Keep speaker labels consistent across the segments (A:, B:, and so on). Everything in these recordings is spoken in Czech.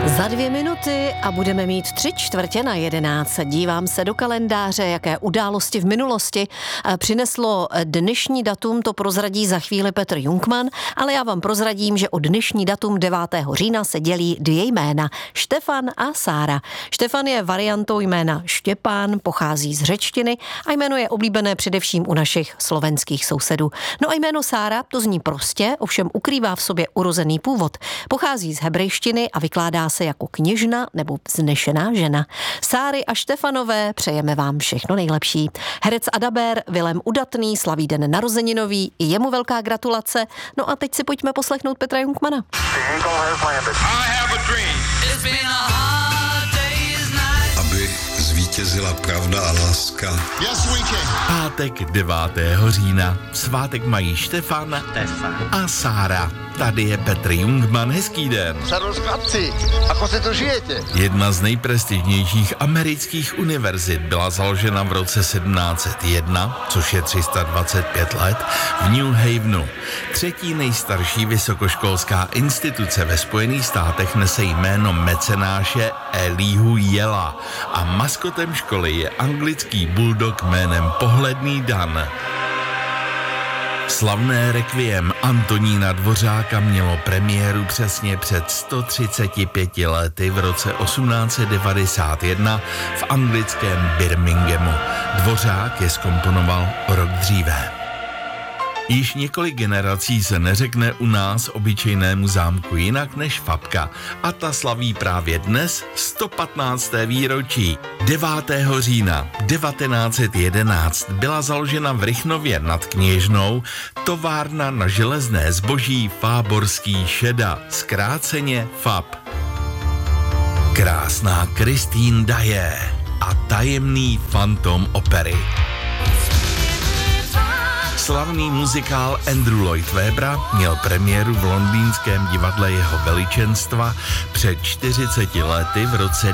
A: Za 2 minuty a budeme mít 11:45. Dívám se do kalendáře, jaké události v minulosti přineslo dnešní datum, to prozradí za chvíli Petr Jungmann, ale já vám prozradím, že o dnešní datum 9. října se dělí 2 jména, Štefan a Sára. Štefan je variantou jména Štěpán, pochází z řečtiny a jméno je oblíbené především u našich slovenských sousedů. No a jméno Sára, to zní prostě, ovšem ukrývá v sobě urozený původ. Pochází z hebrejštiny a vykládá se jako kněžna nebo vznešená žena. Sáry a Štefanové, přejeme vám všechno nejlepší. Herec a dabér Vilém Udatný slaví den narozeninový, i jemu velká gratulace. No a teď si pojďme poslechnout Petra Jungmanna.
B: Aby zvítězila pravda a láska.
C: Pátek 9. října. Svátek mají Štefan a Sára. Tady je Petr Jungmann, hezký den.
D: Servus chlapci, ako si to žijete?
C: Jedna z nejprestižnějších amerických univerzit byla založena v roce 1701, což je 325 let, v New Havenu. Třetí nejstarší vysokoškolská instituce ve Spojených státech nese jméno mecenáše Elihu Yela a maskotem školy je anglický bulldog jménem Pohledný Dan. Slavné rekviem Antonína Dvořáka mělo premiéru přesně před 135 lety v roce 1891 v anglickém Birminghamu. Dvořák je zkomponoval o rok dříve. Již několik generací se neřekne u nás obyčejnému zámku jinak než Fabka a ta slaví právě dnes 115. výročí. 9. října 1911 byla založena v Rychnově nad Kněžnou továrna na železné zboží Fáborský Šeda, zkráceně FAB. Krásná Christine Daae a tajemný fantom opery. Slavný muzikál Andrew Lloyd Webbera měl premiéru v londýnském divadle Jeho veličenstva před 40 lety v roce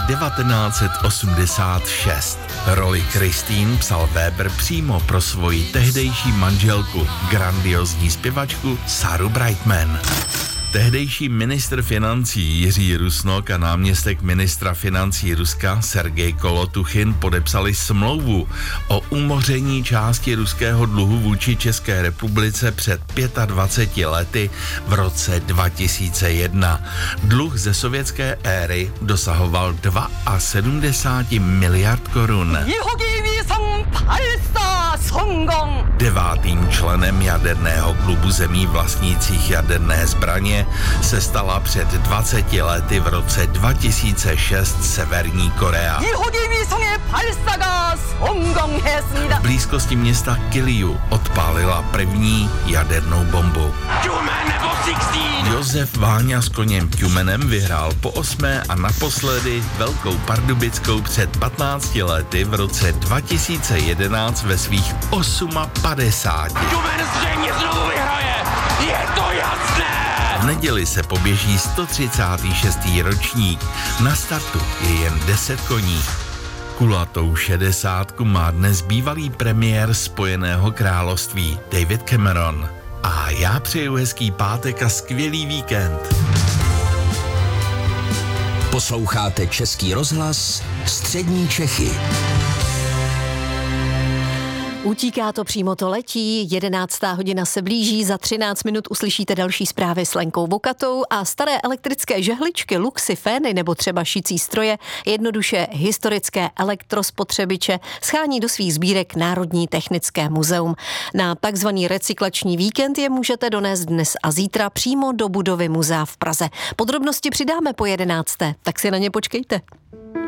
C: 1986. Roli Christine psal Webber přímo pro svoji tehdejší manželku, grandiozní zpěvačku Saru Brightman. Tehdejší ministr financí Jiří Rusnok a náměstek ministra financí Ruska Sergej Kolotuchin podepsali smlouvu o umoření části ruského dluhu vůči České republice před 25 lety v roce 2001. Dluh ze sovětské éry dosahoval 72 miliard korun. 9. členem jaderného klubu zemí vlastnících jaderné zbraně se stala před 20 lety v roce 2006 Severní Korea. V blízkosti města Kiliu odpálila první jadernou bombu. Josef Váňa s koněm Tjumenem vyhrál po 8. a naposledy Velkou Pardubickou před 15 lety v roce 2011 ve svých 58.
E: Tjumen zřejmě znovu vyhraje, je to jasné!
C: V neděli se poběží 136. ročník. Na startu je jen 10 koní. Kulatou 60 má dnes bývalý premiér Spojeného království David Cameron. A já přeju hezký pátek a skvělý víkend.
F: Posloucháte Český rozhlas Střední Čechy.
A: Utíká to, přímo to letí, 11. hodina se blíží, za 13 minut uslyšíte další zprávy s Lenkou Vokatou a staré elektrické žehličky, luxy, fény nebo třeba šicí stroje, jednoduše historické elektrospotřebiče schání do svých sbírek Národní technické muzeum. Na takzvaný recyklační víkend je můžete donést dnes a zítra přímo do budovy muzea v Praze. Podrobnosti přidáme po 11. Tak si na ně počkejte.